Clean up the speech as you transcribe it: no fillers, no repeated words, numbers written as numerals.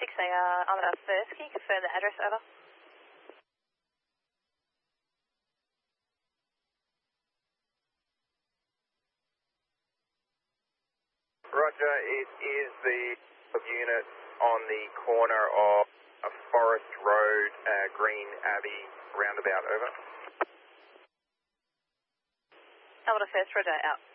Alberta First, can you confirm the address, over? Roger, it is the unit on the corner of Forest Road, Green Abbey, roundabout, over. Alberta First, Roger, out.